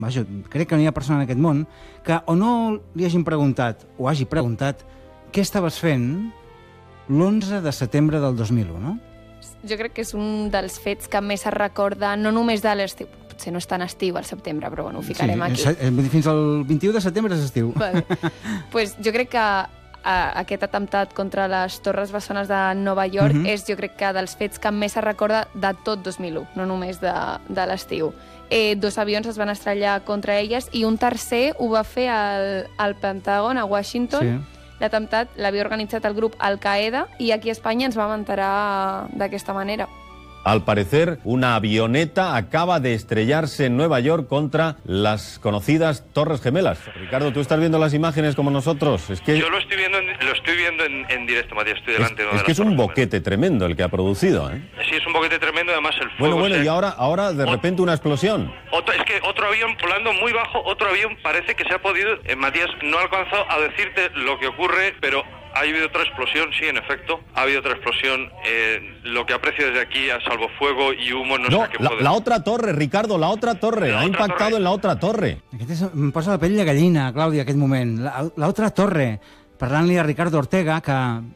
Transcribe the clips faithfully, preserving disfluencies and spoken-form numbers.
vaja, crec que no hi ha persona en aquest món, que o no li hagin preguntat, o hagi preguntat, què estaves fent l'onze de setembre del dos mil u, no? Jo crec que és un dels fets que més es recorda, no només de l'estiu, potser no és tan estiu al setembre, però bueno, ho ficarem sí, aquí. Fins al vint-i-u de setembre és estiu. Vale. Pues jo crec que a, aquest atemptat contra les Torres Bessones de Nova York uh-huh. és, jo crec que dels fets que més es recorda de tot dos mil u, no només de, de l'estiu. Eh, dos avions es van estrellar contra elles i un tercer ho va fer al, al Pentàgon, a Washington. Sí. L'atemptat l'havia organitzat el grup Al-Qaeda i aquí a Espanya ens vam enterar d'aquesta manera. Al parecer, una avioneta acaba de estrellarse en Nueva York contra las conocidas Torres Gemelas. Ricardo, ¿tú estás viendo las imágenes como nosotros? Es que... Yo lo estoy viendo en, lo estoy viendo en, en directo, Matías, estoy delante. Es, de es que es un boquete Gemelas. Tremendo el que ha producido, ¿eh? Sí, es un boquete tremendo, además el fuego... Bueno, bueno, se... y ahora, ahora de repente una explosión. Otro, es que otro avión volando muy bajo, otro avión parece que se ha podido... Eh, Matías, no alcanzó a decirte lo que ocurre, pero... Ha habido otra explosión, sí, en efecto. Ha habido otra explosión. Eh, lo que aprecio desde aquí, a salvo fuego y humo, no, no sé qué la, puede... la otra torre, Ricardo, la otra torre. La ha otra impactado torre. En la otra torre. Aquest és, em posa la pell de gallina, Clàudia, aquest moment. La, la otra torre. Parlant-li a Ricardo Ortega, que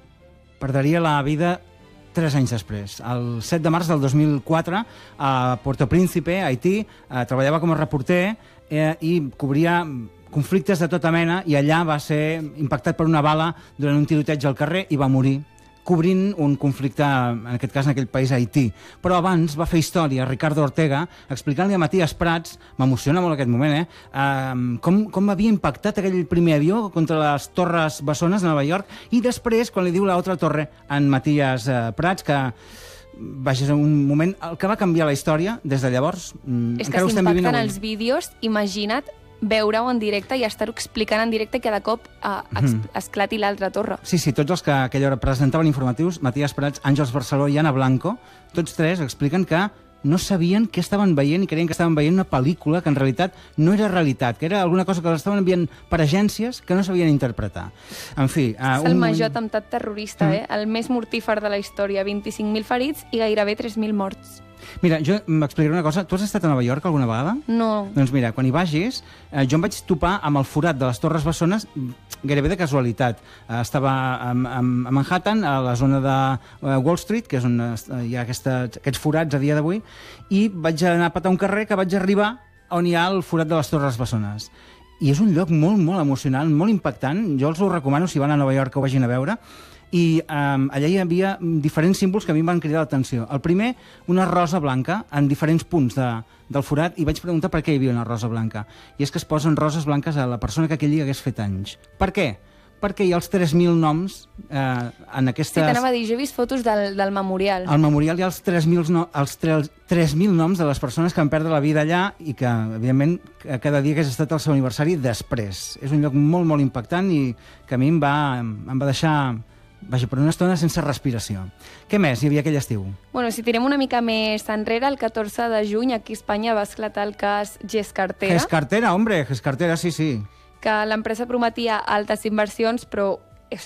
perdria la vida tres anys després. El set de març del dos mil quatre, a Puerto Príncipe, a Haití, eh, treballava com a reporter eh, i cobria conflictes de tota mena, i allà va ser impactat per una bala durant un tiroteig al carrer i va morir, cobrint un conflicte, en aquest cas en aquell país, Haití. Però abans va fer història, Ricardo Ortega, explicant-li a Matías Prats, m'emociona molt aquest moment, eh, eh com, com havia impactat aquell primer avió contra les Torres Bessones de Nova York, i després, quan li diu l'altra torre, en Matías eh, Prats, que vaja, és un moment el que va canviar la història des de llavors. És que s'impacten els vídeos, imagina't veure-ho en directe i estar-ho explicant en directe i cada cop uh, esclati l'altra torre. Sí, sí, tots els que a aquella hora presentaven informatius, Matías Prats, Àngels Barceló i Anna Blanco, tots tres expliquen que no sabien què estaven veient i creien que estaven veient una pel·lícula que en realitat no era realitat, que era alguna cosa que els estaven enviant per agències que no sabien interpretar. En fi... Uh, és el un... major atemptat terrorista, mm. eh? El més mortífer de la història, vint-i-cinc mil ferits i gairebé tres mil morts. Mira, jo m'explicaré una cosa. Tu has estat a Nova York alguna vegada? No. Doncs mira, quan hi vagis, eh, jo em vaig topar amb el forat de les Torres Bessones gairebé de casualitat. Eh, estava a, a, a Manhattan, a la zona de uh, Wall Street, que és on uh, hi ha aquesta, aquests forats a dia d'avui, i vaig anar a patar un carrer que vaig arribar on hi ha el forat de les Torres Bessones. I és un lloc molt, molt emocionant, molt impactant. Jo els ho recomano si van a Nova York que ho vagin a veure. I um, allà hi havia diferents símbols que a mi em van cridar l'atenció. El primer, una rosa blanca en diferents punts de, del forat, i vaig preguntar per què hi havia una rosa blanca. I és que es posen roses blanques a la persona que aquell dia hagués fet anys. Per què? Perquè hi ha els tres mil noms eh, en aquestes... Sí, t'anava a dir, jo he vist fotos del, del memorial. Al memorial hi ha els tres mil no, els tres mil noms de les persones que van perdre la vida allà i que, evidentment, cada dia hagués estat el seu aniversari després. És un lloc molt, molt impactant i que a mi em va, em va deixar... Vaja, per una estona sense respiració. Què més hi havia aquell estiu? Bueno, si tirem una mica més enrere, el catorze de juny aquí a Espanya va esclatar el cas Ges-Cartera. Ges-Cartera, hombre, Ges-Cartera, sí, sí. Que l'empresa prometia altes inversions, però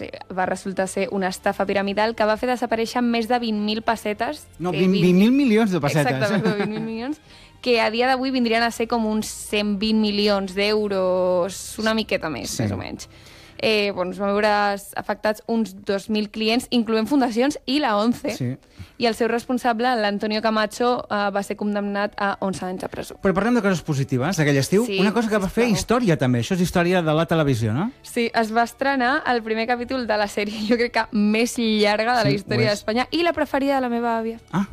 va resultar ser una estafa piramidal que va fer desaparèixer més de vint mil pessetes. No, vint mil milions de pessetes. Exactament, vint mil milions. Que a dia d'avui vindrien a ser com uns cent vint milions d'euros, una miqueta més, sí. Més o menys. Eh, bueno, es van veure afectats uns dos mil clients, incloent fundacions i la ONCE. Sí. I el seu responsable, l'Antonio Camacho, eh, va ser condemnat a onze anys de presó. Però parlem de coses positives d'aquell estiu. Sí, una cosa que va fer història, també. Això és història de la televisió, no? Sí, es va estrenar el primer capítol de la sèrie, jo crec que més llarga de la sí, història d'Espanya, i la preferida de la meva àvia. Ah.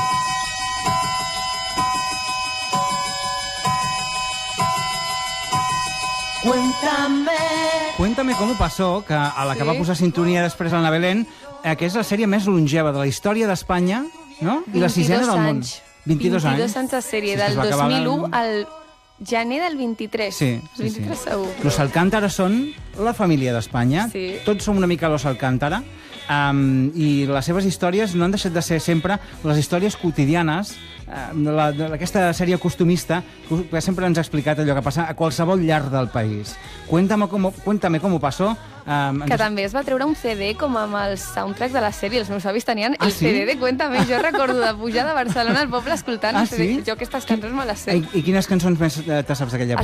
Cuéntame. Cuéntame cómo pasó, que a la que sí? va posar sintonia després l'Anna Belén, eh, que és la sèrie més longeva de la història d'Espanya, no? I la sisena del món. vint-i-dos anys. vint-i-dos anys de sèrie, sí, del dos mil u al gener del vint-i-tres. Sí, sí, vint-i-tres sí. segur. Los Alcántara són la família d'Espanya. Sí. Tots som una mica Los Alcántara. Um, I les seves històries no han deixat de ser sempre les històries quotidianes d'aquesta sèrie costumista que sempre ens ha explicat allò que passa a qualsevol llar del país. Cuéntame cómo, cuéntame cómo pasó. Um, que ens... també es va treure un C D com amb els soundtracks de la sèrie. Els meus avis tenien ah, el sí? C D de Cuéntame. Jo recordo de pujar de Barcelona al poble escoltant ah, el C D. Sí? Jo aquestes cançons me les sé. I, i quines cançons més te saps d'aquella època?